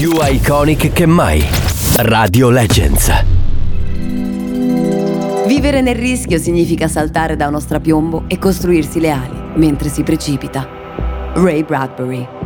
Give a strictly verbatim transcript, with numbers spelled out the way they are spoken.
Più iconic che mai. Radio Legends. Vivere nel rischio significa saltare da uno strapiombo e costruirsi le ali mentre si precipita. Ray Bradbury.